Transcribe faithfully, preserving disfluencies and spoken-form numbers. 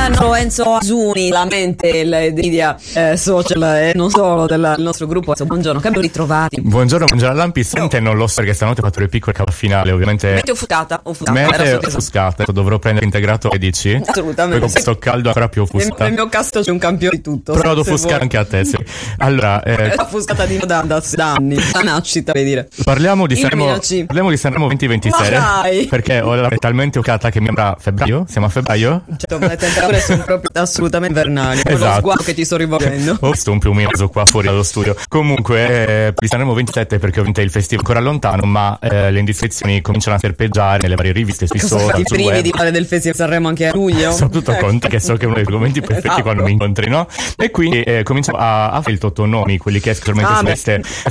Saranno Enzo Asuni, la mente e le media eh, social e non solo del nostro gruppo. Buongiorno, che ben ritrovati. Buongiorno, buongiorno all'Ampi. Sente, non lo so perché stanotte ho fatto le piccole capa finale, ovviamente. Mette offuscata, offuscata. Mette offuscata. Dovrò prendere integrato e dici? Assolutamente. Poi con questo caldo ancora più offuscata. Nel mio caso c'è un campione di tutto. Però ad offuscare anche a te, sì. Allora, eh, offuscata di da, da, da anni. Da nascita, vuoi dire. Parliamo di Sanremo. Illuminaci. Parliamo di Sanremo duemilaventisei. Perché ho la talmente occata che mi sembra febbraio. Siamo a febbraio? Certo, le temperature sono proprio assolutamente invernali. Con Esatto. lo sguardo che ti sto rivolgendo. Ho visto un piumino qua fuori dallo studio. Comunque, eh, di Sanremo ventisette, perché ovviamente il festival è ancora lontano, ma eh, le indiscrezioni cominciano a serpeggiare nelle varie riviste, sui Cosa social, fai? I sul primi web. di fare del festival Sanremo anche a luglio? Soprattutto Ecco. con te, che so che è uno dei argomenti perfetti Esatto. quando mi incontri, no? E quindi eh, cominciamo a, a fare il totto nomi, quelli che escono Ah, su queste